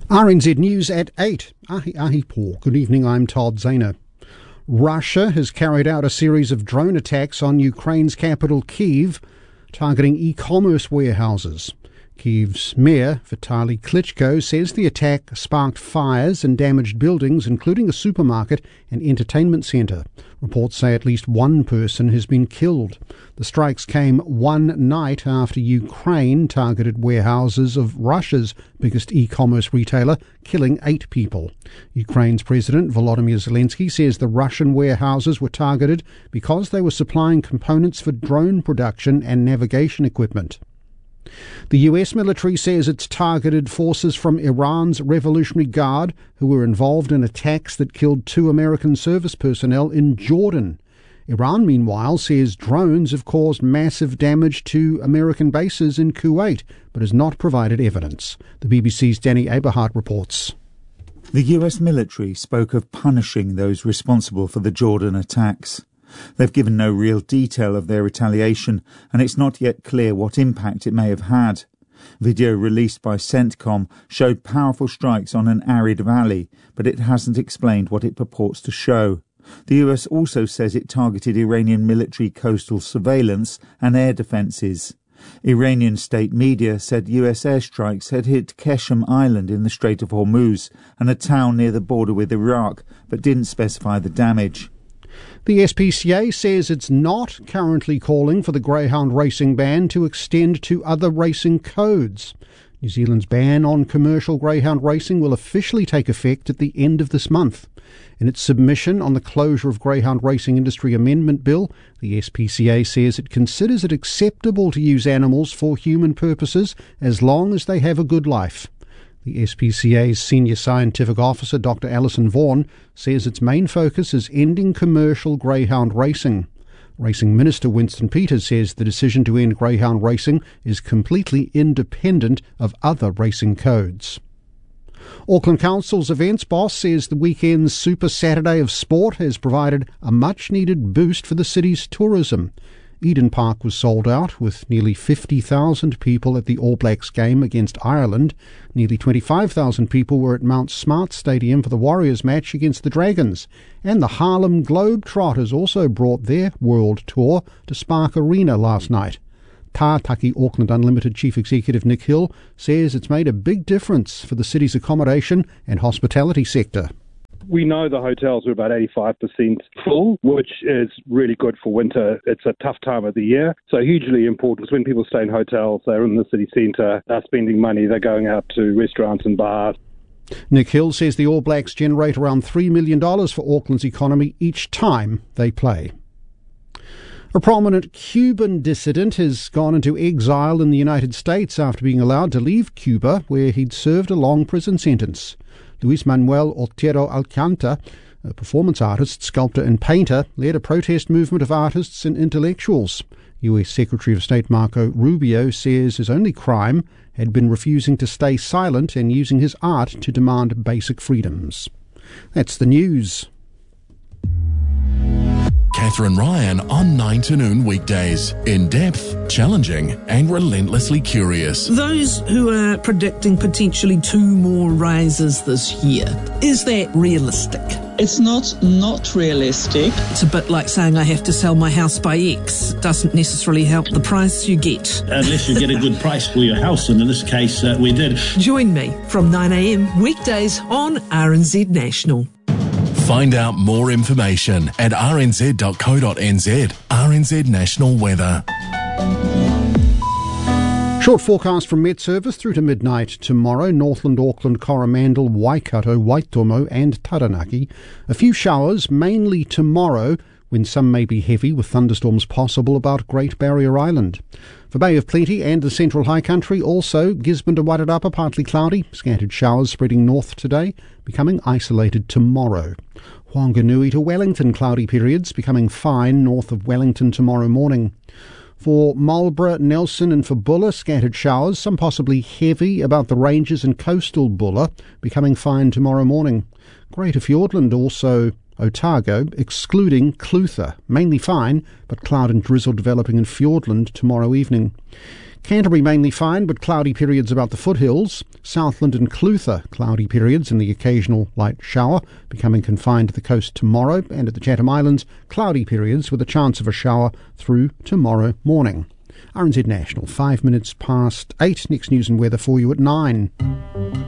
RNZ News at 8. Ahi po. Good evening, I'm Todd Zahner. Russia has carried out a series of drone attacks on Ukraine's capital, Kyiv, targeting e-commerce warehouses. Kyiv's mayor, Vitaly Klitschko, says the attack sparked fires and damaged buildings, including a supermarket and entertainment centre. Reports say at least one person has been killed. The strikes came one night after Ukraine targeted warehouses of Russia's biggest e-commerce retailer, killing 8 people. Ukraine's President Volodymyr Zelensky says the Russian warehouses were targeted because they were supplying components for drone production and navigation equipment. The US military says it's targeted forces from Iran's Revolutionary Guard who were involved in attacks that killed 2 American service personnel in Jordan. Iran, meanwhile, says drones have caused massive damage to American bases in Kuwait, but has not provided evidence. The BBC's Danny Aberhart reports. The US military spoke of punishing those responsible for the Jordan attacks. They've given no real detail of their retaliation, and it's not yet clear what impact it may have had. Video released by CENTCOM showed powerful strikes on an arid valley, but it hasn't explained what it purports to show. The US also says it targeted Iranian military coastal surveillance and air defences. Iranian state media said US airstrikes had hit Keshem Island in the Strait of Hormuz and a town near the border with Iraq, but didn't specify the damage. The SPCA says it's not currently calling for the greyhound racing ban to extend to other racing codes. New Zealand's ban on commercial greyhound racing will officially take effect at the end of this month. In its submission on the closure of Greyhound Racing Industry Amendment Bill, the SPCA says it considers it acceptable to use animals for human purposes as long as they have a good life. The SPCA's Senior Scientific Officer, Dr. Alison Vaughan, says its main focus is ending commercial greyhound racing. Racing Minister Winston Peters says the decision to end greyhound racing is completely independent of other racing codes. Auckland Council's events boss says the weekend's Super Saturday of Sport has provided a much-needed boost for the city's tourism. Eden Park was sold out, with nearly 50,000 people at the All Blacks game against Ireland. Nearly 25,000 people were at Mount Smart Stadium for the Warriors match against the Dragons. And the Harlem Globetrotters also brought their world tour to Spark Arena last night. Tātaki Auckland Unlimited Chief Executive Nick Hill says it's made a big difference for the city's accommodation and hospitality sector. We know the hotels are about 85% full, which is really good for winter. It's a tough time of the year, so hugely important because when people stay in hotels, they're in the city centre, they're spending money, they're going out to restaurants and bars. Nick Hill says the All Blacks generate around $3 million for Auckland's economy each time they play. A prominent Cuban dissident has gone into exile in the United States after being allowed to leave Cuba, where he'd served a long prison sentence. Luis Manuel Otero Alcanta, a performance artist, sculptor and painter, led a protest movement of artists and intellectuals. US Secretary of State Marco Rubio says his only crime had been refusing to stay silent and using his art to demand basic freedoms. That's the news. Catherine Ryan on 9 to noon weekdays. In-depth, challenging and relentlessly curious. Those who are predicting potentially 2 more rises this year, is that realistic? It's not realistic. It's a bit like saying I have to sell my house by X. It doesn't necessarily help the price you get. Unless you get a good price for your house, and in this case we did. Join me from 9 a.m. weekdays on RNZ National. Find out more information at rnz.co.nz. RNZ National Weather. Short forecast from Met Service through to midnight tomorrow. Northland, Auckland, Coromandel, Waikato, Waitomo and Taranaki. A few showers, mainly tomorrow, when some may be heavy with thunderstorms possible about Great Barrier Island. For Bay of Plenty and the Central High Country, also Gisborne to Wairarapa, partly cloudy, scattered showers spreading north today, becoming isolated tomorrow. Whanganui to Wellington, cloudy periods, becoming fine north of Wellington tomorrow morning. For Marlborough, Nelson and for Buller, scattered showers, some possibly heavy about the ranges and coastal Buller, becoming fine tomorrow morning. Greater Fiordland also Otago, excluding Clutha, mainly fine, but cloud and drizzle developing in Fiordland tomorrow evening. Canterbury mainly fine, but cloudy periods about the foothills. Southland and Clutha, cloudy periods and the occasional light shower, becoming confined to the coast tomorrow. And at the Chatham Islands, cloudy periods with a chance of a shower through tomorrow morning. RNZ National, 5 minutes past 8. Next news and weather for you at 9.